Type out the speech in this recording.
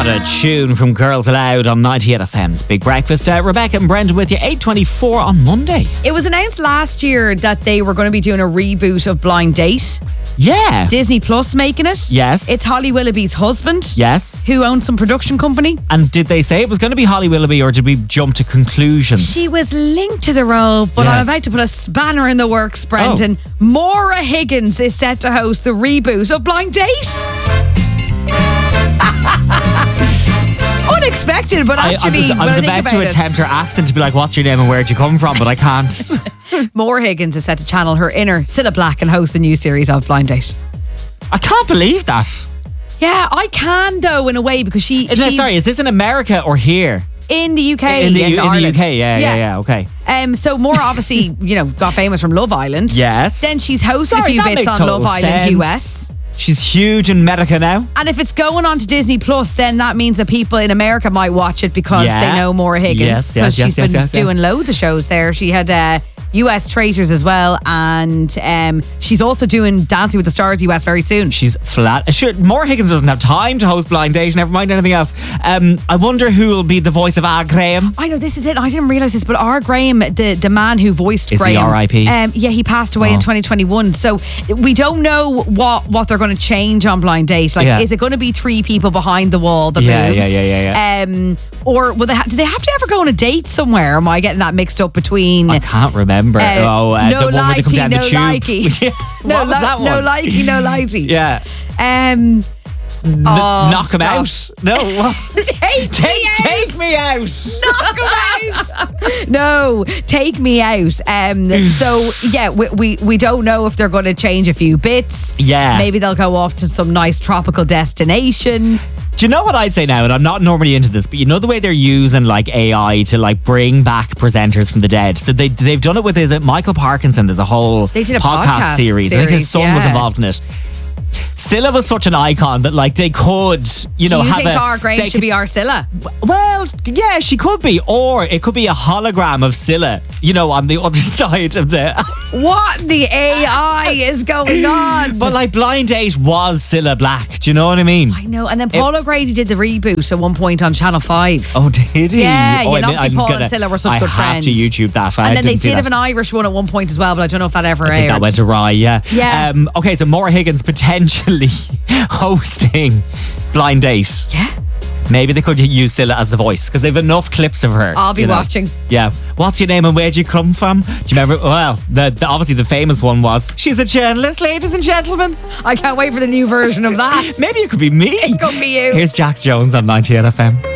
What a tune from Girls Aloud on 98 FM's Big Breakfast. Rebecca and Brendan with you, 8:24 on Monday. It was announced last year that they were going to be doing a reboot of Blind Date. Yeah. Disney Plus making it. Yes. It's Holly Willoughby's husband. Yes. Who owns some production company. And did they say it was going to be Holly Willoughby, or did we jump to conclusions? She was linked to the role, but Yes. I'm about to put a spanner in the works, Brendan. Maura Higgins is set to host the reboot of Blind Date. Unexpected, but actually, I was about to attempt her accent to be like, what's your name and where'd you come from? But I can't. Maura Higgins is set to channel her inner Cilla Black and host the new series of Blind Date. I can't believe that. Yeah, I can though, in a way, because she Sorry, is this in America or here? in the UK, In the Ireland. UK, yeah, okay. So Maura obviously, got famous from Love Island. Yes. Then she's hosted a few that bits makes on total Love Island sense. US. She's huge in America now. And if it's going on to Disney Plus, then that means that people in America might watch it because they know Maura Higgins. Yes, she's been doing loads of shows there. She had US Traitors as well, and she's also doing Dancing with the Stars US very soon. She's flat. Sure, Maura Higgins doesn't have time to host Blind Date, never mind anything else. I wonder who will be the voice of R. Graham. I know, this is it. I didn't realise this, but R. Graham, the man who voiced Is Graham. he R.I.P.? Yeah, he passed away in 2021. So we don't know what they're going to change on Blind Date. Is it going to be three people behind the wall that moves? Yeah. Or will do they have to ever go on a date somewhere? Am I getting that mixed up between... I can't remember. no the one where they come likey, down no the tube. likey. What was that one? No likey, no likey. Yeah. Knock him out. No. Take me out. Knock him out. No, take me out. So yeah, we don't know if they're going to change a few bits. Yeah. Maybe they'll go off to some nice tropical destination. Do you know what I'd say now? And I'm not normally into this, but you know the way they're using AI to bring back presenters from the dead. So they've done it with Michael Parkinson. There's a whole They did a podcast series. I think his son was yeah. involved in it. Scylla was such an icon that they could, Do you think R. Graham should be our Scylla? Well, yeah, she could be, or it could be a hologram of Scylla, on the other side of the. What the AI is going on? But Blind Date was Cilla Black. Do you know what I mean? I know. And then Paul O'Grady did the reboot at one point on Channel 5. Oh, did he? Yeah, obviously Paul and Cilla were such good friends. I have to YouTube that. And then they did have an Irish one at one point as well, but I don't know if that ever aired. I think that went awry, yeah. Yeah. Okay, so Maura Higgins potentially hosting Blind Date. Yeah. Maybe they could use Scylla as the voice because they've enough clips of her. I'll be watching. Yeah. What's your name and where'd you come from? Do you remember? Well, obviously the famous one was, she's a journalist, ladies and gentlemen. I can't wait for the new version of that. Maybe it could be me. It could be you. Here's Jax Jones on 98 FM.